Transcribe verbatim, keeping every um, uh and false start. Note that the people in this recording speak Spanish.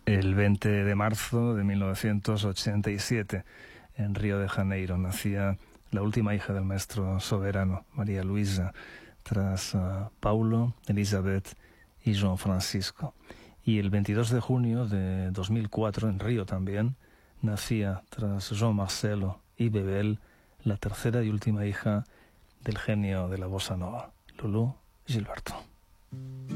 El veinte de marzo de mil novecientos ochenta y siete, en Río de Janeiro, nacía la última hija del maestro soberano, María Luisa, tras uh, Paulo, Elizabeth y João Francisco. Y el veintidós de junio de dos mil cuatro, en Río también, nacía, tras João Marcelo y Bebel, la tercera y última hija del genio de la bossa nova, Lulu Gilberto.